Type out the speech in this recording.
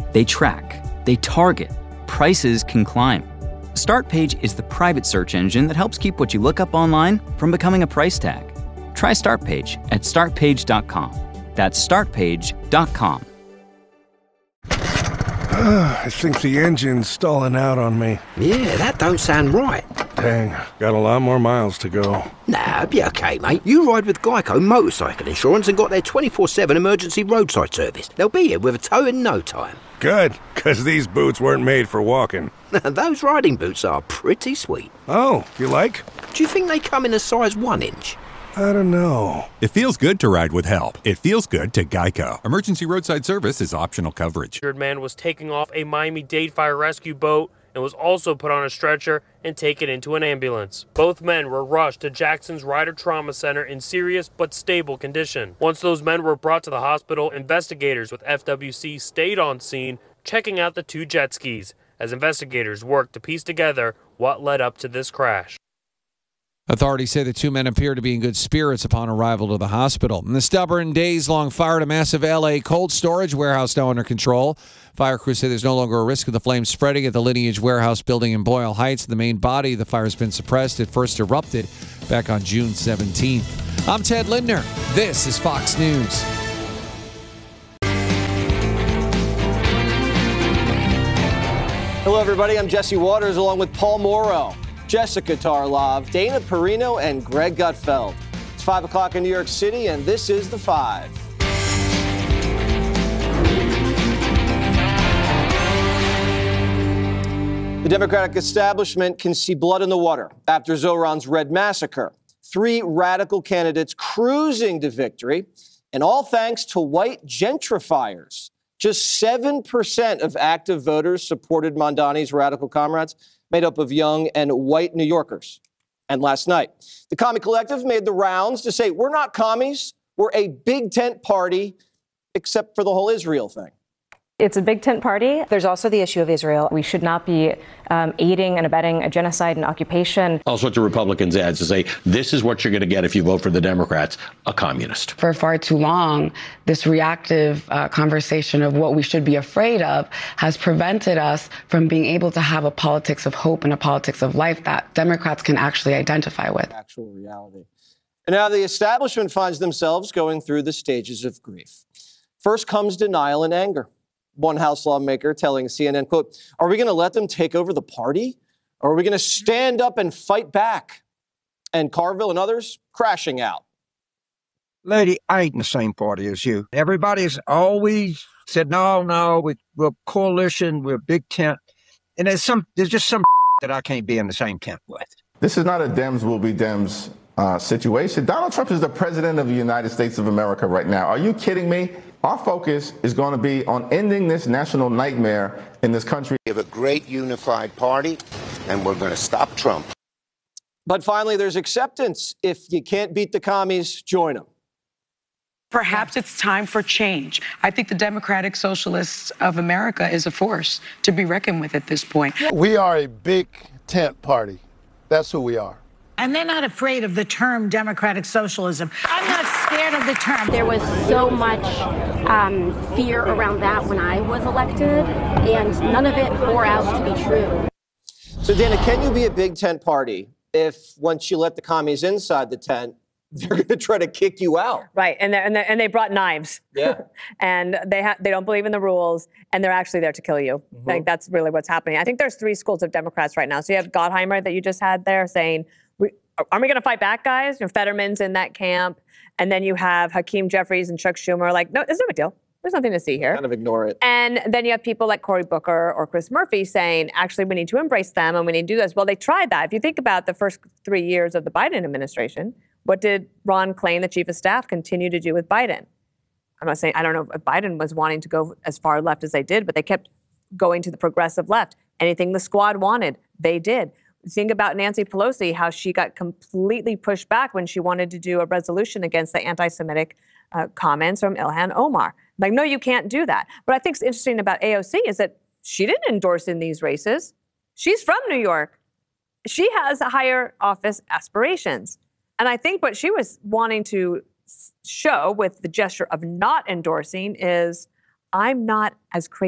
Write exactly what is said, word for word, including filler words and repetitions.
They track, they target, prices can climb. Startpage is the private search engine that helps keep what you look up online from becoming a price tag. Try Startpage at start page dot com. That's start page dot com. I think the engine's stalling out on me. Yeah, that don't sound right. Dang, got a lot more miles to go. Nah, be okay, mate. You ride with Geico Motorcycle Insurance and got their twenty-four seven emergency roadside service. They'll be here with a tow in no time. Good, because these boots weren't made for walking. Those riding boots are pretty sweet. Oh, you like? Do you think they come in a size one inch? I don't know. It feels good to ride with help. It feels good to Geico. Emergency roadside service is optional coverage. The man was taking off a Miami-Dade fire rescue boat and was also put on a stretcher and taken into an ambulance. Both men were rushed to Jackson's Ryder Trauma Center in serious but stable condition. Once those men were brought to the hospital, investigators with F W C stayed on scene, checking out the two jet skis, as investigators worked to piece together what led up to this crash. Authorities say the two men appear to be in good spirits upon arrival to the hospital. And the stubborn, days-long fire at a massive L A cold storage warehouse now under control. Fire crews say there's no longer a risk of the flames spreading at the Lineage warehouse building in Boyle Heights. The main body of the fire has been suppressed. It first erupted back on June seventeenth. I'm Ted Lindner. This is Fox News. Hello, everybody. I'm Jesse Waters along with Paul Morrow, Jessica Tarlov, Dana Perino, and Greg Gutfeld. It's five o'clock in New York City, and this is The Five. The Democratic establishment can see blood in the water after Zoran's Red Massacre. Three radical candidates cruising to victory, and all thanks to white gentrifiers. Just seven percent of active voters supported Mondani's radical comrades, made up of young and white New Yorkers. And last night, the Commie Collective made the rounds to say, we're not commies, we're a big tent party, except for the whole Israel thing. It's a big tent party. There's also the issue of Israel. We should not be um, aiding and abetting a genocide and occupation. All sorts of Republicans ads to say, this is what you're going to get if you vote for the Democrats, a communist. For far too long, this reactive uh, conversation of what we should be afraid of has prevented us from being able to have a politics of hope and a politics of life that Democrats can actually identify with. Actual reality. And now the establishment finds themselves going through the stages of grief. First comes denial and anger. One House lawmaker telling C N N, quote, are we going to let them take over the party? Or are we going to stand up and fight back? And Carville and others crashing out. Lady, I ain't in the same party as you. Everybody's always said, no, no, we, we're a coalition, we're a big tent. And there's some, there's just some that I can't be in the same tent with. This is not a Dems will be Dems uh, situation. Donald Trump is the president of the United States of America right now. Are you kidding me? Our focus is going to be on ending this national nightmare in this country. We have a great unified party, and we're going to stop Trump. But finally, there's acceptance. If you can't beat the commies, join them. Perhaps it's time for change. I think the Democratic Socialists of America is a force to be reckoned with at this point. We are a big tent party. That's who we are. And they're not afraid of the term democratic socialism. I'm not scared of the term. There was so much um, fear around that when I was elected, and none of it bore out to be true. So, Dana, can you be a big tent party if once you let the commies inside the tent, they're going to try to kick you out? Right, and and and they brought knives. Yeah, and they ha- they don't believe in the rules, and they're actually there to kill you. Mm-hmm. Like that's really what's happening. I think there's three schools of Democrats right now. So you have Gottheimer that you just had there saying, we, "Aren't we going to fight back, guys?" You know, Fetterman's in that camp, and then you have Hakeem Jeffries and Chuck Schumer. Like, no, it's no big deal. There's nothing to see here. Kind of ignore it. And then you have people like Cory Booker or Chris Murphy saying, actually, we need to embrace them and we need to do this. Well, they tried that. If you think about the first three years of the Biden administration, what did Ron Klain, the chief of staff, continue to do with Biden? I'm not saying, I don't know if Biden was wanting to go as far left as they did, but they kept going to the progressive left. Anything the squad wanted, they did. Think about Nancy Pelosi, how she got completely pushed back when she wanted to do a resolution against the anti-Semitic uh, comments from Ilhan Omar. Like, no, you can't do that. What I think is interesting about A O C is that she didn't endorse in these races. She's from New York. She has higher office aspirations. And I think what she was wanting to show with the gesture of not endorsing is, I'm not as crazy